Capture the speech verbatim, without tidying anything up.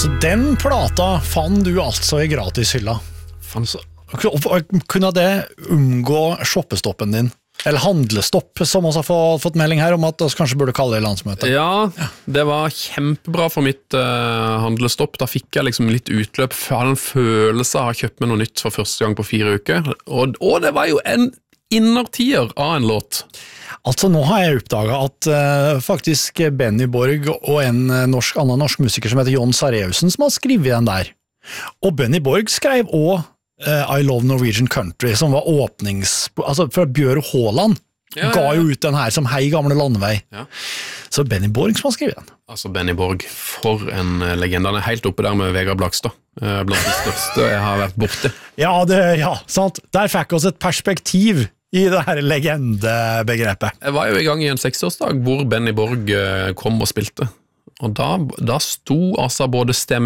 Så den plata fann du altså i gratishylla. Så, kunne det unngå shoppestoppen din? Eller handlestopp, som også har fått melding her om at vi kanskje burde kalle det landsmøte. Ja, det var kjempebra for mitt uh, handlestopp. Da fikk jeg liksom litt utløp. Jeg hadde en følelse av å ha kjøpt meg noe nytt for første gang på fire uker. Og, og det var jo en innertier av en låt. Altså nå har jeg oppdaget at uh, faktisk Benny Borg og en norsk, annen norsk musiker som heter Jon Sareusen som har skrevet den der. Og Benny Borg skrev også uh, I Love Norwegian Country som var åpnings... Altså fra Bjørn Håland ja, ga jo ut den her som Hei gamle landvei. Ja. Så Benny Borg som har skrevet den. Altså Benny Borg, for en legende. Han er helt oppe der med Vegard Blakstad. Blant de største jeg har vært borte. Ja, det, ja, sant. Der fikk oss et perspektiv i det her legendebegrepet. Jeg var jo i gang i en seksårsdag hvor Benny Borg kom og spilte. Og da, da sto altså både stemme